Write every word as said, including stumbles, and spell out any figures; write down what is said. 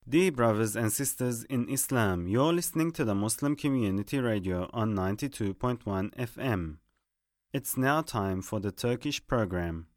Dear brothers and sisters in Islam, you're listening to the Muslim Community Radio on ninety-two point one F M. It's now time for the Turkish program.